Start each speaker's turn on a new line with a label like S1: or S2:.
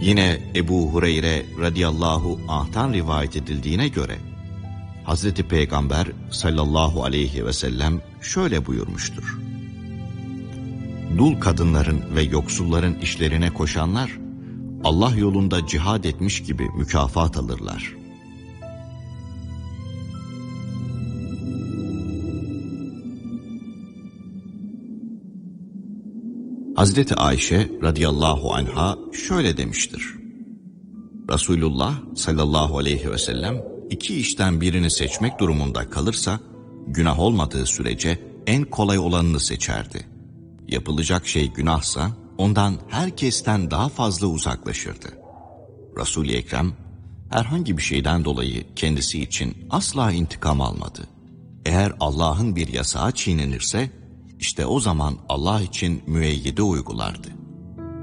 S1: Yine Ebu Hureyre radıyallahu anh'tan rivayet edildiğine göre Hazreti Peygamber sallallahu aleyhi ve sellem şöyle buyurmuştur: Dul kadınların ve yoksulların işlerine koşanlar Allah yolunda cihad etmiş gibi mükafat alırlar. Hazreti Ayşe radıyallahu anha şöyle demiştir: Resulullah sallallahu aleyhi ve sellem iki işten birini seçmek durumunda kalırsa günah olmadığı sürece en kolay olanını seçerdi. Yapılacak şey günahsa ondan herkesten daha fazla uzaklaşırdı. Resul-i Ekrem herhangi bir şeyden dolayı kendisi için asla intikam almadı. Eğer Allah'ın bir yasağı çiğnenirse işte o zaman Allah için müeyyide uygulardı.